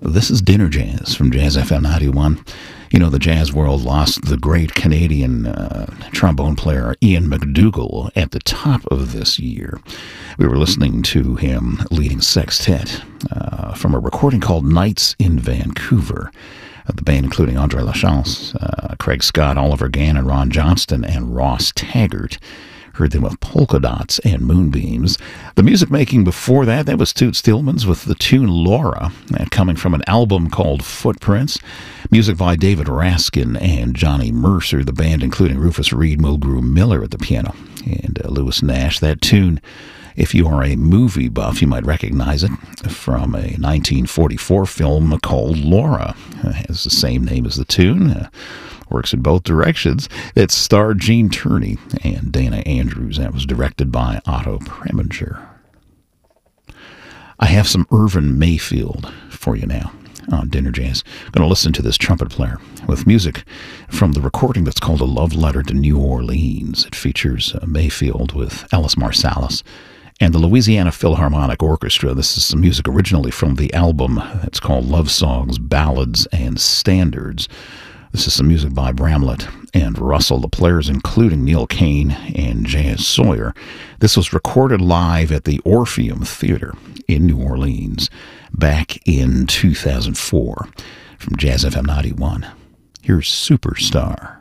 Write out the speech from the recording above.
This is Dinner Jazz from Jazz FM 91. You know, the jazz world lost the great Canadian trombone player Ian McDougall at the top of this year. We were listening to him leading sextet from a recording called Nights in Vancouver. The band including Andre Lachance, Craig Scott, Oliver Gannon, Ron Johnston, and Ross Taggart. Heard them with Polka Dots and Moonbeams. The music making before that was Toots Thielemans with the tune Laura, coming from an album called Footprints. Music by David Raskin and Johnny Mercer, the band including Rufus Reid, Mulgrew Miller at the piano, and Lewis Nash. That tune, if you are a movie buff, you might recognize it from a 1944 film called Laura. It has the same name as the tune. Works in both directions. It starred Gene Tierney and Dana Andrews. That was directed by Otto Preminger. I have some Irvin Mayfield for you now on Dinner Jazz. I'm going to listen to this trumpet player with music from the recording that's called A Love Letter to New Orleans. It features Mayfield with Ellis Marsalis and the Louisiana Philharmonic Orchestra. This is some music originally from the album. It's called Love Songs, Ballads, and Standards. This is some music by Bramlett and Russell, the players including Neil Kane and Jazz Sawyer. This was recorded live at the Orpheum Theater in New Orleans back in 2004. From Jazz FM 91, here's Superstar.